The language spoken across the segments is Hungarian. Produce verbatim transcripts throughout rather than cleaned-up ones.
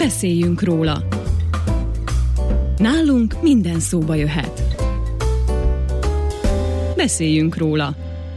Beszéljünk róla. Nálunk minden szóba jöhet. Beszéljünk róla.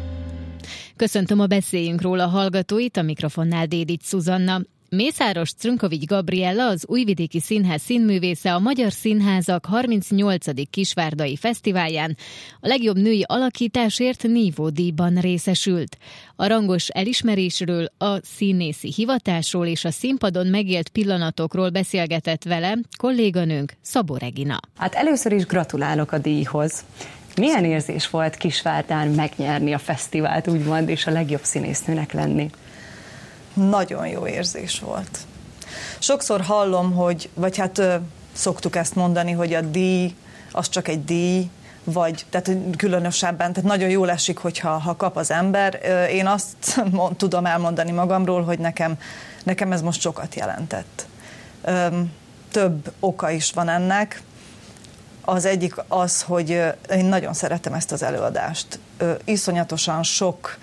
Köszöntöm a Beszéljünk róla hallgatóit, a mikrofonnál Dédics Szuzanna. Mészáros Crnkovics Gabriella, az Újvidéki Színház színművésze a Magyar Színházak harmincnyolcadik Kisvárdai Fesztiválján a legjobb női alakításért Nívó díjban részesült. A rangos elismerésről, a színészi hivatásról és a színpadon megélt pillanatokról beszélgetett vele kolléganőnk, Szabó Regina. Hát először is gratulálok a díjhoz. Milyen érzés volt Kisvárdán megnyerni a fesztivált, úgymond, és a legjobb színésznőnek lenni? Nagyon jó érzés volt. Sokszor hallom, hogy, vagy hát ö, szoktuk ezt mondani, hogy a díj, az csak egy díj, vagy tehát különösebben, tehát nagyon jól esik, hogyha ha kap az ember. Én azt mond, tudom elmondani magamról, hogy nekem, nekem ez most sokat jelentett. Ö, több oka is van ennek. Az egyik az, hogy én nagyon szeretem ezt az előadást. Ö, iszonyatosan sok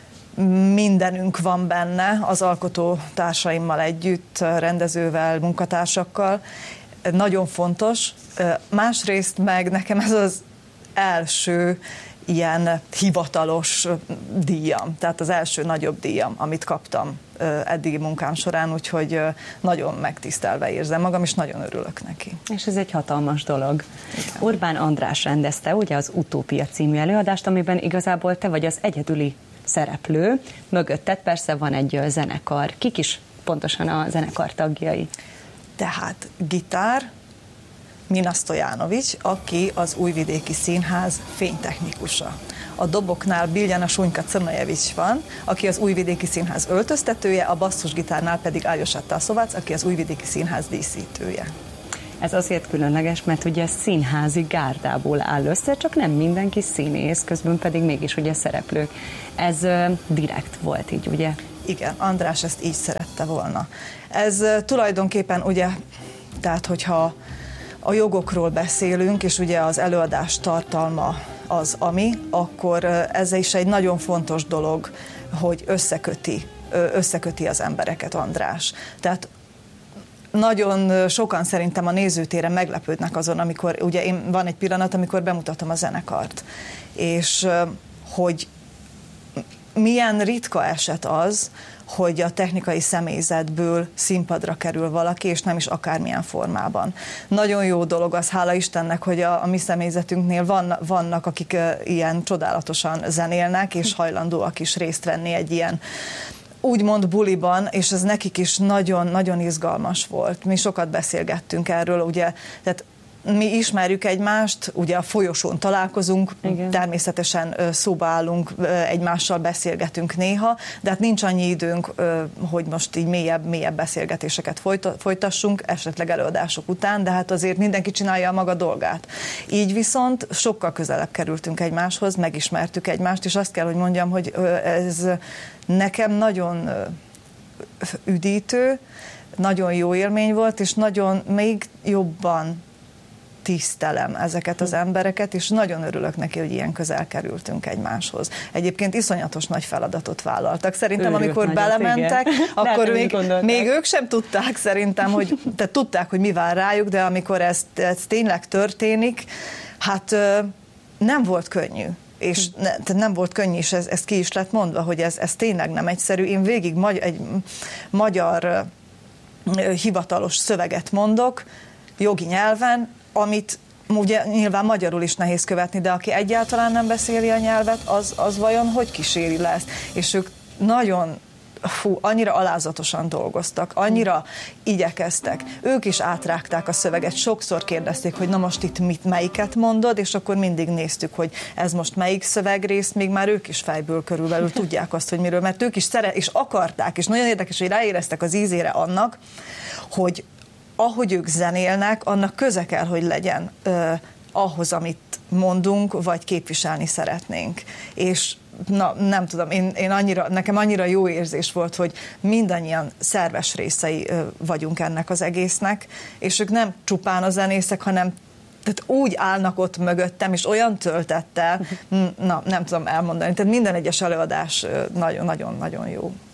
mindenünk van benne, az alkotó társaimmal együtt, rendezővel, munkatársakkal. Nagyon fontos. Másrészt meg nekem ez az első ilyen hivatalos díjam, tehát az első nagyobb díjam, amit kaptam eddigi munkám során, úgyhogy nagyon megtisztelve érzem magam, és nagyon örülök neki. És ez egy hatalmas dolog. Igen. Orbán András rendezte ugye az Utópia című előadást, amiben igazából te vagy az egyedüli szereplő, mögötted persze van egy zenekar. Kik is pontosan a zenekar tagjai? Tehát gitár, Mina Stojanovics, aki az Újvidéki Színház fénytechnikusa. A doboknál Biljana Sunjka Crnajevics van, aki az Újvidéki Színház öltöztetője, a basszusgitárnál pedig Aljosa Taszovac, aki az Újvidéki Színház díszítője. Ez azért különleges, mert ugye színházi gárdából áll össze, csak nem mindenki színész, közben pedig mégis ugye szereplők. Ez uh, direkt volt így, ugye? Igen, András ezt így szerette volna. Ez uh, tulajdonképpen ugye, tehát hogyha a jogokról beszélünk, és ugye az előadás tartalma az ami, akkor uh, ez is egy nagyon fontos dolog, hogy összeköti, uh, összeköti az embereket András. Tehát nagyon sokan szerintem a nézőtéren meglepődnek azon, amikor, ugye én, van egy pillanat, amikor bemutatom a zenekart, és hogy milyen ritka eset az, hogy a technikai személyzetből színpadra kerül valaki, és nem is akármilyen formában. Nagyon jó dolog az, hála Istennek, hogy a, a mi személyzetünknél van, vannak, akik ilyen csodálatosan zenélnek, és hajlandóak is részt venni egy ilyen úgymond buliban, és ez nekik is nagyon-nagyon izgalmas volt. Mi sokat beszélgettünk erről, ugye, tehát mi ismerjük egymást, ugye a folyosón találkozunk, igen. Természetesen szóba állunk, egymással beszélgetünk néha, de hát nincs annyi időnk, hogy most így mélyebb, mélyebb beszélgetéseket folytassunk, esetleg előadások után, de hát azért mindenki csinálja a maga dolgát. Így viszont sokkal közelebb kerültünk egymáshoz, megismertük egymást, és azt kell, hogy mondjam, hogy ez nekem nagyon üdítő, nagyon jó élmény volt, és nagyon még jobban tisztelem ezeket az embereket, és nagyon örülök neki, hogy ilyen közel kerültünk egymáshoz. Egyébként iszonyatos nagy feladatot vállaltak. Szerintem, Őrült amikor nagyot, belementek, igen. Akkor még, még ők sem tudták szerintem, hogy tehát tudták, hogy mi vár rájuk, de amikor ez, ez tényleg történik, hát nem volt könnyű. És ne, nem volt könnyű, és ez, ez ki is lett mondva, hogy ez, ez tényleg nem egyszerű. Én végig magy- egy magyar hivatalos szöveget mondok, jogi nyelven, amit ugye nyilván magyarul is nehéz követni, de aki egyáltalán nem beszéli a nyelvet, az, az vajon hogy kíséri le ezt? És ők nagyon, fú, annyira alázatosan dolgoztak, annyira igyekeztek. Ők is átrágták a szöveget, sokszor kérdezték, hogy na most itt mit, melyiket mondod, és akkor mindig néztük, hogy ez most melyik szövegrész, még már ők is fejből körülbelül tudják azt, hogy miről, mert ők is szeret, és akarták, és nagyon érdekes, hogy ráéreztek az ízére annak, hogy ahogy ők zenélnek, annak köze kell, hogy legyen eh, ahhoz, amit mondunk, vagy képviselni szeretnénk. És na, nem tudom, én, én annyira, nekem annyira jó érzés volt, hogy mindannyian szerves részei eh, vagyunk ennek az egésznek, és ők nem csupán a zenészek, hanem tehát úgy állnak ott mögöttem, és olyan töltettel, na, nem tudom elmondani. Tehát minden egyes előadás nagyon-nagyon-nagyon jó.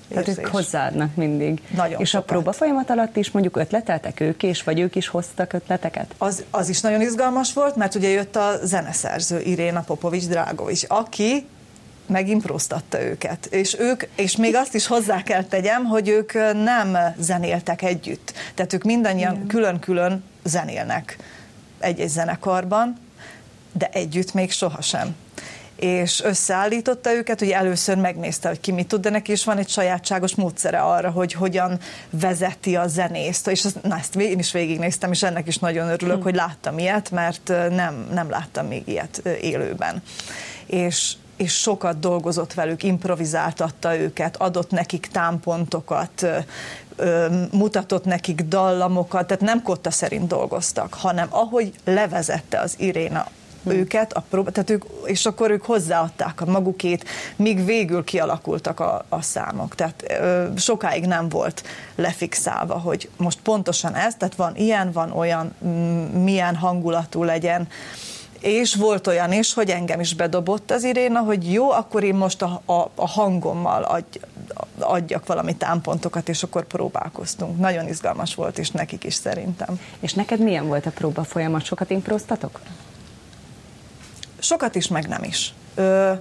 Tehát ők hozzáadnak mindig. Nagyon és sokat. A próba folyamat alatt is mondjuk ötleteltek ők is, vagy ők is hoztak ötleteket? Az, az is nagyon izgalmas volt, mert ugye jött a zeneszerző Irina Popovics-Dragovics, aki megimpróztatta őket. És ők, és még azt is hozzá kell tegyem, hogy ők nem zenéltek együtt. Tehát ők mindannyian Igen. külön-külön zenélnek egy-egy zenekarban, de együtt még sohasem. És összeállította őket, ugye először megnézte, hogy ki mit tud, de neki is van egy sajátságos módszere arra, hogy hogyan vezeti a zenészt, és ezt, na, ezt én is végignéztem, és ennek is nagyon örülök, hm. hogy láttam ilyet, mert nem, nem láttam még ilyet élőben. És és sokat dolgozott velük, improvizáltatta őket, adott nekik támpontokat, mutatott nekik dallamokat, tehát nem kotta szerint dolgoztak, hanem ahogy levezette az Iréna hmm. őket, a prób- tehát ők, és akkor ők hozzáadták a magukét, míg végül kialakultak a, a számok. Tehát ö, sokáig nem volt lefixálva, hogy most pontosan ez, tehát van ilyen, van olyan, m- milyen hangulatú legyen. És volt olyan is, hogy engem is bedobott az Iréna, hogy jó, akkor én most a, a, a hangommal adj, adjak valami támpontokat, és akkor próbálkoztunk. Nagyon izgalmas volt, és nekik is szerintem. És neked milyen volt a próba folyamat? Sokat impróztatok? Sokat is, meg nem is. Ö,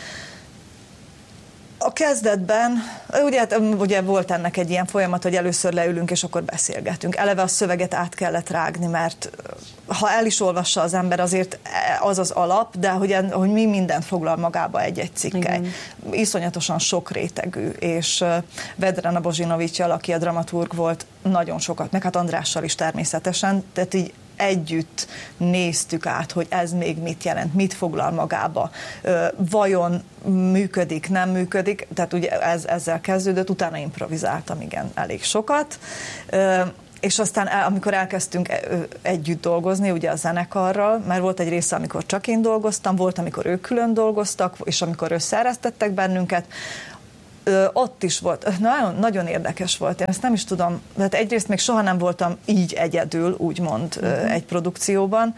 A kezdetben, ugye, ugye volt ennek egy ilyen folyamat, hogy először leülünk, és akkor beszélgetünk. Eleve a szöveget át kellett rágni, mert ha el is olvassa az ember, azért az az alap, de hogy, hogy mi mindent foglal magába egy-egy cikkely. Igen. Iszonyatosan sok rétegű, és Vedrana Bozsinovics-jal, aki a dramaturg volt, nagyon sokat, meg hát Andrással is természetesen, tehát így együtt néztük át, hogy ez még mit jelent, mit foglal magába, vajon működik, nem működik, tehát ugye ez, ezzel kezdődött, utána improvizáltam, igen, elég sokat, és aztán amikor elkezdtünk együtt dolgozni, ugye a zenekarral, mert volt egy része, amikor csak én dolgoztam, volt, amikor ők külön dolgoztak, és amikor összeeresztettek bennünket, Ö, ott is volt, nagyon, nagyon érdekes volt, én ezt nem is tudom, tehát egyrészt még soha nem voltam így egyedül, úgymond uh-huh. egy produkcióban,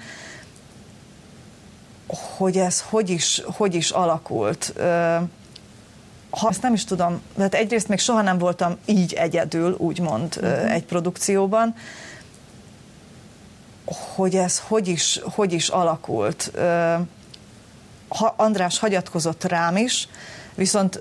hogy ez hogy is, hogy is alakult. Ö, ha ezt nem is tudom, tehát egyrészt még soha nem voltam így egyedül, úgymond uh-huh. egy produkcióban, hogy ez hogy is, hogy is alakult. Ö, ha András hagyatkozott rám is, viszont